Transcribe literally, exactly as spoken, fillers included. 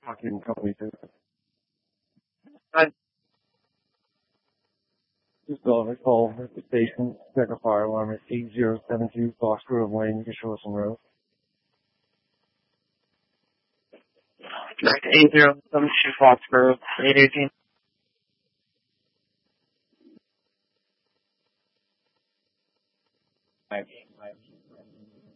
Fucking company too. I, Just go to call at the station, check a fire alarm at eight zero seven two Fox Grove Lane, you can show us some road. direct eight zero seven two Fox Grove, eight eighteen. I, I,